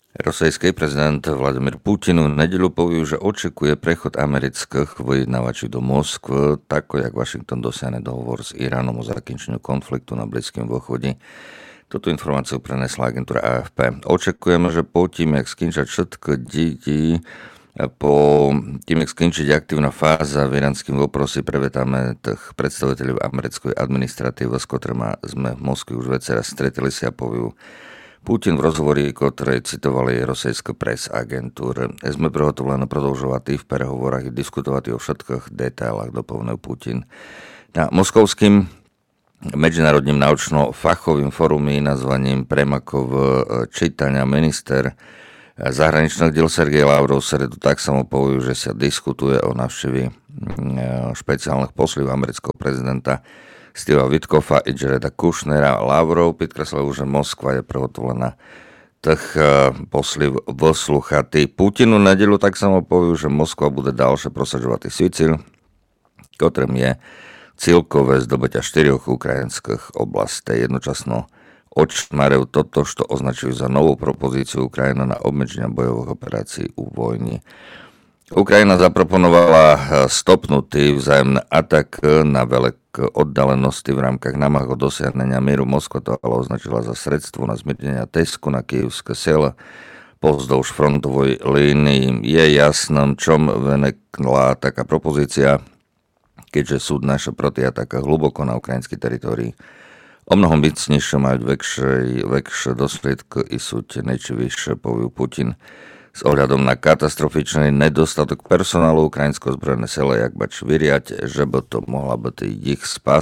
Rosijský prezident Vladimír Putin v nedeľu povedal, že očakuje prechod amerických vyjednávačov do Moskvy, tako jak Washington dosiahne dohovor s Iránom o zakončeniu konfliktu na Blízkom východe. Túto informáciu prenesla agentúra AFP. Očakujeme, že po tým, jak skončia všetko deti, po tým, jak skončiť aktívna fáza v iránskym voprose, prevetáme tých predstaviteľov americkej administratívy, s ktorými sme v Moskvi už večera stretili si a poviu Putin v rozhovori, ktoré citovali rosijskú press agentúru. Sme prihotovení продовжувати v переговорах і diskutovať o všetkých detailách, doplnil Putin. Na moskovským medzinárodným naučno-fachovým fórume nazvaním Premakov čítania minister zahraničných diel Sergej Lavrov sredu tak samo povedal, že sa diskutuje o návšteve špeciálnych poslov amerického prezidenta Steva Witkoffa i Jareda Kushnera. Lavrov podkreslil, že Moskva je prihotovená tých posliv vyslúchať. Putinu nedeľu tak samo povedal, že Moskva bude ďalšie prosadzovať svoj cieľ, ktorým je cieľkové zdobytia 4 ukrajinských oblastí. Jednočasno odšmarujú toto, čo označujú za novú propozíciu Ukrajiny na obmedzenie bojových operácií u vojny. Ukrajina zaproponovala stopnutý vzájomný atak na veľké oddalenosti v rámkach námah o dosiahnenia mieru. Moskva to ale označila za sredstvo na zmiernenie tesku na kyjevské sila pozdĺž frontovej línii. Je jasným, čom venekla taká propozícia, keďže súd naše protiataka hlboko na ukrajinskej teritórii. O mnohom vícnejšie majú väčšie dôsledky i sú niečo vyššie, povedal Putin. S ohľadom na katastrofičný nedostatok personálu ukrajinského zbrojné sile, jak bač vyriať, že by to mohla byť ich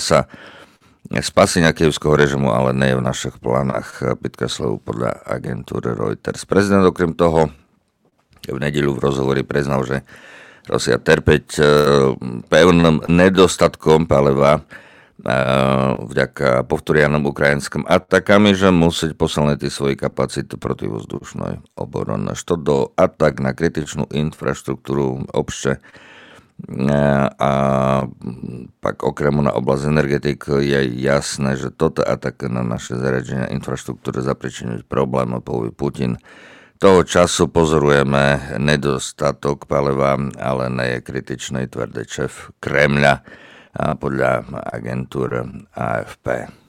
spasenia kyjevského režimu, ale nie je v našich plánach, podkreslil podľa agentúry Reuters. Prezident okrem toho v nedeľu v rozhovori priznal, že Rusia trpeť pevným nedostatkom paliva vďaka povtorianom ukrajinským atakami, že musí posilniť svoje kapacity protivzdušnej obrany. Što do atak na kritičnú infraštruktúru obšte a pak okrem na oblasť energetiky je jasné, že toto atak na naše zariadenia infraštruktúry zapričinujú problémy, povie Putin. Toho času pozorujeme nedostatok paliva, ale nie je kritičný, tvrdý šéf Kremľa a podľa agentúry AFP.